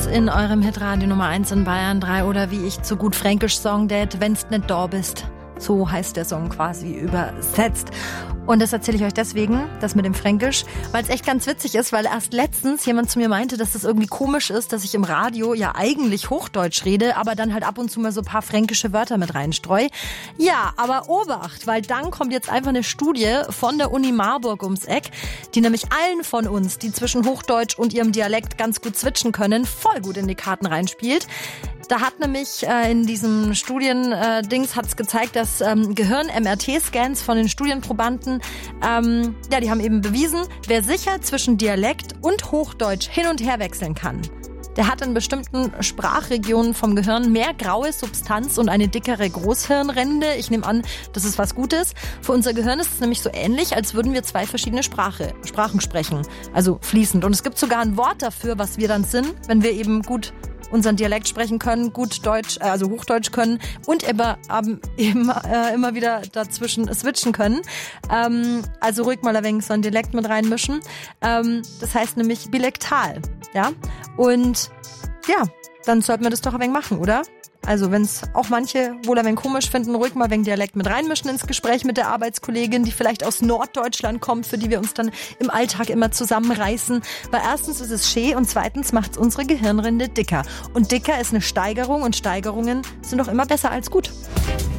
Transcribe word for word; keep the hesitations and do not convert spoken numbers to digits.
in eurem Hitradio Nummer eins in Bayern drei oder wie ich zu gut fränkisch Song det, wenn's nicht da bist. So heißt der Song quasi übersetzt. Und das erzähle ich euch deswegen, das mit dem Fränkisch, weil es echt ganz witzig ist, weil erst letztens jemand zu mir meinte, dass das irgendwie komisch ist, dass ich im Radio ja eigentlich Hochdeutsch rede, aber dann halt ab und zu mal so ein paar fränkische Wörter mit reinstreu. Ja, aber Obacht, weil dann kommt jetzt einfach eine Studie von der Uni Marburg ums Eck, die nämlich allen von uns, die zwischen Hochdeutsch und ihrem Dialekt ganz gut switchen können, voll gut in die Karten reinspielt. Da hat nämlich äh, in diesem Studien-Dings hat's gezeigt, dass ähm, Gehirn-M R T-Scans von den Studienprobanden, ähm, ja, die haben eben bewiesen, wer sicher zwischen Dialekt und Hochdeutsch hin und her wechseln kann, der hat in bestimmten Sprachregionen vom Gehirn mehr graue Substanz und eine dickere Großhirnrinde. Ich nehme an, das ist was Gutes. Für unser Gehirn ist es nämlich so ähnlich, als würden wir zwei verschiedene Sprache, Sprachen sprechen, also fließend. Und es gibt sogar ein Wort dafür, was wir dann sind, wenn wir eben gut unseren Dialekt sprechen können, gut Deutsch, also Hochdeutsch können und immer, ähm, immer, äh, immer wieder dazwischen switchen können. Ähm, also ruhig mal ein wenig so einen Dialekt mit reinmischen. Ähm, das heißt nämlich bilektal, ja. Und ja, dann sollten wir das doch ein wenig machen, oder? Also wenn es auch manche wohl ein wenig komisch finden, ruhig mal ein wenig Dialekt mit reinmischen ins Gespräch mit der Arbeitskollegin, die vielleicht aus Norddeutschland kommt, für die wir uns dann im Alltag immer zusammenreißen. Weil erstens ist es schön und zweitens macht es unsere Gehirnrinde dicker. Und dicker ist eine Steigerung und Steigerungen sind doch immer besser als gut.